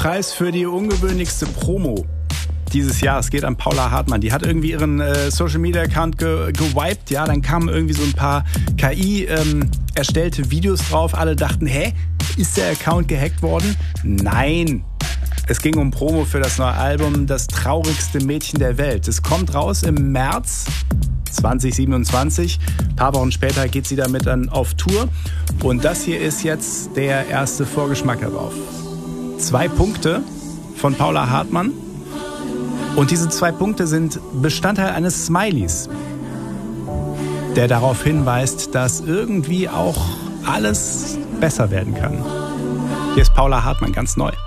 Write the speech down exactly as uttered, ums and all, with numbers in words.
Preis für die ungewöhnlichste Promo dieses Jahr. Es geht an Paula Hartmann. Die hat irgendwie ihren äh, Social-Media-Account ge gewiped. Ja, dann kamen irgendwie so ein paar K I ähm, erstellte Videos drauf. Alle dachten, hä, ist der Account gehackt worden? Nein. Es ging um Promo für das neue Album Das traurigste Mädchen der Welt. Es kommt raus im März zwanzig siebenundzwanzig. Ein paar Wochen später geht sie damit dann auf Tour. Und das hier ist jetzt der erste Vorgeschmack darauf. Zwei Punkte von Paula Hartmann. Und diese zwei Punkte sind Bestandteil eines Smileys, der darauf hinweist, dass irgendwie auch alles besser werden kann. Hier ist Paula Hartmann, ganz neu.